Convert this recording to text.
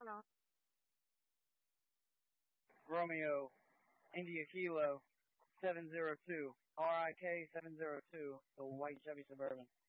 Romeo, India Kilo, 702. RIK 702, the white Chevy Suburban.